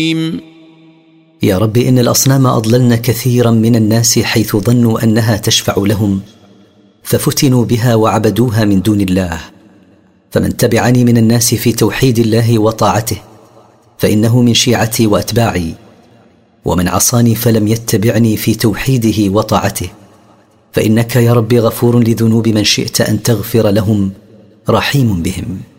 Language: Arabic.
يا رب إن الأصنام أضللن كثيرا من الناس حيث ظنوا أنها تشفع لهم ففتنوا بها وعبدوها من دون الله. فمن تبعني من الناس في توحيد الله وطاعته فإنه من شيعتي وأتباعي، ومن عصاني فلم يتبعني في توحيده وطاعته فإنك يا رب غفور لذنوب من شئت أن تغفر لهم رحيم بهم.